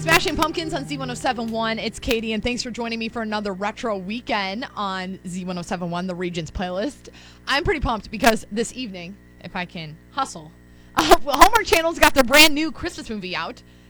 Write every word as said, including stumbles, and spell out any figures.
Smashing Pumpkins on Z ten seventy-one. It's Katie, and thanks for joining me for another retro weekend on Z ten seventy-one, the Regions playlist. I'm pretty pumped because this evening, if I can hustle, uh, Hallmark Channel's got their brand new Christmas movie out.